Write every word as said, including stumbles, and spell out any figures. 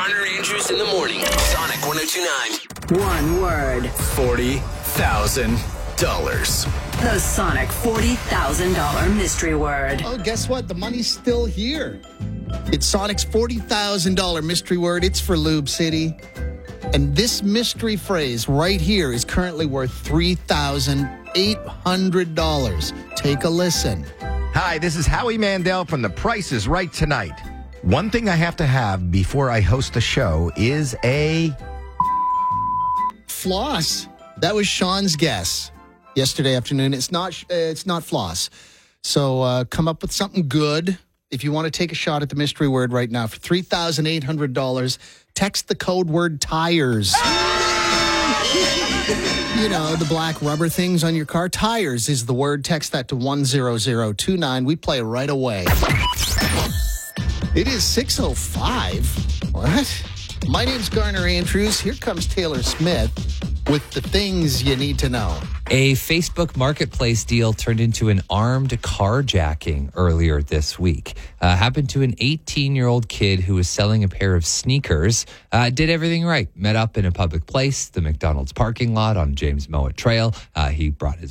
Garner Andrews in the morning. Sonic one oh two point nine. One word. forty thousand dollars. The Sonic forty thousand dollars mystery word. Oh, guess what? The money's still here. It's Sonic's forty thousand dollars mystery word. It's for Lube City. And this mystery phrase right here is currently worth three thousand eight hundred dollars. Take a listen. Hi, this is Howie Mandel from The Price is Right Tonight. One thing I have to have before I host a show is a... floss. That was Sean's guess yesterday afternoon. It's not uh, it's not floss. So uh, come up with something good. If you want to take a shot at the mystery word right now for three thousand eight hundred dollars, text the code word tires. You know, the black rubber things on your car. Tires is the word. Text that to one zero zero two nine. We play right away. It is six oh five. What? My name's Garner Andrews. Here comes Taylor Smith with the things you need to know. A Facebook marketplace deal turned into an armed carjacking earlier this week. Uh, happened to an eighteen-year-old kid who was selling a pair of sneakers. Uh, did everything right. Met up in a public place, the McDonald's parking lot on James Mowat Trail. Uh, he brought his